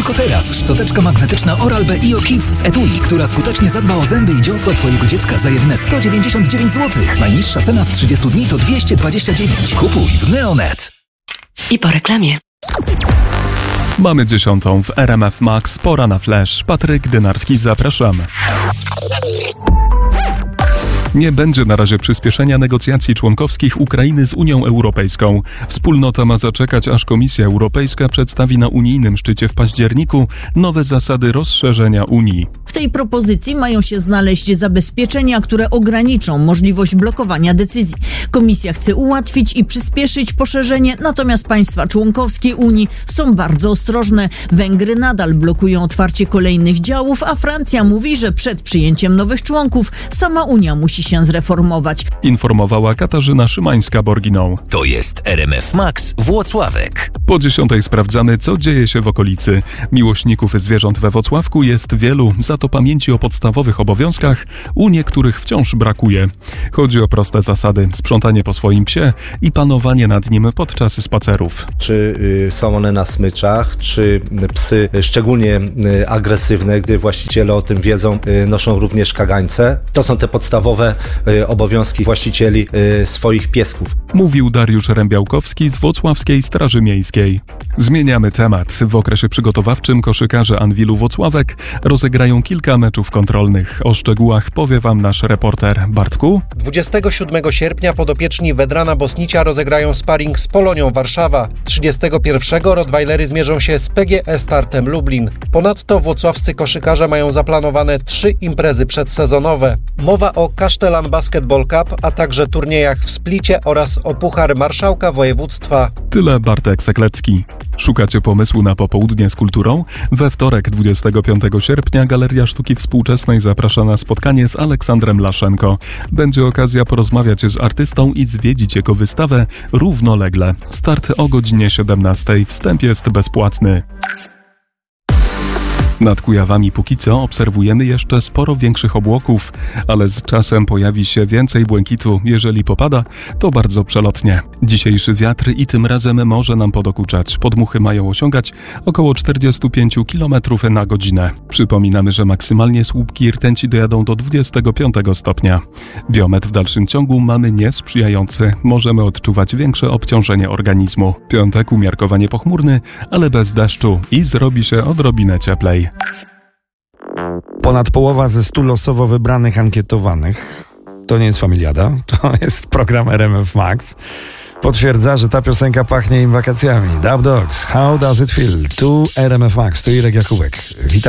Tylko teraz szczoteczka magnetyczna Oral-B IO Kids z etui, która skutecznie zadba o zęby i dziąsła twojego dziecka za jedyne 199 zł. Najniższa cena z 30 dni to 229. Kupuj w Neonet. I po reklamie. Mamy 10 w RMF Max. Pora na flash. Patryk Dynarski, zapraszamy. Nie będzie na razie przyspieszenia negocjacji członkowskich Ukrainy z Unią Europejską. Wspólnota ma zaczekać, aż Komisja Europejska przedstawi na unijnym szczycie w październiku nowe zasady rozszerzenia Unii. W tej propozycji mają się znaleźć zabezpieczenia, które ograniczą możliwość blokowania decyzji. Komisja chce ułatwić i przyspieszyć poszerzenie, natomiast państwa członkowskie Unii są bardzo ostrożne. Węgry nadal blokują otwarcie kolejnych działów, a Francja mówi, że przed przyjęciem nowych członków sama Unia musi się zreformować. Informowała Katarzyna Szymańska-Borginą. To jest RMF Max Włocławek. Po 10 sprawdzamy, co dzieje się w okolicy. Miłośników zwierząt we Włocławku jest wielu, za to pamięci o podstawowych obowiązkach u niektórych wciąż brakuje. Chodzi o proste zasady: sprzątanie po swoim psie i panowanie nad nim podczas spacerów. Czy są one na smyczach, czy psy szczególnie agresywne, gdy właściciele o tym wiedzą, noszą również kagańce. To są te podstawowe obowiązki właścicieli swoich piesków. Mówił Dariusz Rębiałkowski z Włocławskiej Straży Miejskiej. Zmieniamy temat. W okresie przygotowawczym koszykarze Anwilu Włocławek rozegrają kilka meczów kontrolnych. O szczegółach powie wam nasz reporter. Bartku? 27 sierpnia podopieczni Wedrana Bosnicia rozegrają sparring z Polonią Warszawa. 31 Rottweilery zmierzą się z PGE Startem Lublin. Ponadto włocławscy koszykarze mają zaplanowane 3 imprezy przedsezonowe. Mowa o Kasztelan Basketball Cup, a także turniejach w Splicie oraz o Puchar Marszałka Województwa. Tyle Bartek Seklecki. Szukacie pomysłu na popołudnie z kulturą? We wtorek 25 sierpnia Galeria Sztuki Współczesnej zaprasza na spotkanie z Aleksandrem Laszenko. Będzie okazja porozmawiać z artystą i zwiedzić jego wystawę równolegle. Start o godzinie 17. Wstęp jest bezpłatny. Nad Kujawami póki co obserwujemy jeszcze sporo większych obłoków, ale z czasem pojawi się więcej błękitu. Jeżeli popada, to bardzo przelotnie. Dzisiejszy wiatr i tym razem może nam podokuczać. Podmuchy mają osiągać około 45 km na godzinę. Przypominamy, że maksymalnie słupki rtęci dojadą do 25 stopnia. Biometr w dalszym ciągu mamy niesprzyjający. Możemy odczuwać większe obciążenie organizmu. Piątek umiarkowanie pochmurny, ale bez deszczu i zrobi się odrobinę cieplej. Ponad połowa ze 100 losowo wybranych ankietowanych, to nie jest familiada, to jest program RMF Max, potwierdza, że ta piosenka pachnie im wakacjami. Dub Dogs, How Does It Feel? Tu RMF Max, tu Irek Jakubek. Witam.